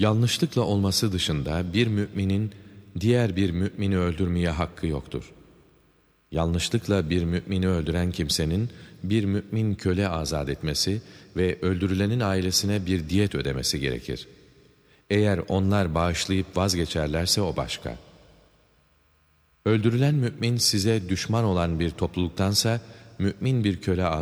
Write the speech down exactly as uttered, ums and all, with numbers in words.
Yanlışlıkla olması dışında bir müminin diğer bir mümini öldürmeye hakkı yoktur. Yanlışlıkla bir mümini öldüren kimsenin bir mümin köle azat etmesi ve öldürülenin ailesine bir diyet ödemesi gerekir. Eğer onlar bağışlayıp vazgeçerlerse o başka. Öldürülen mümin size düşman olan bir topluluktansa mümin bir köle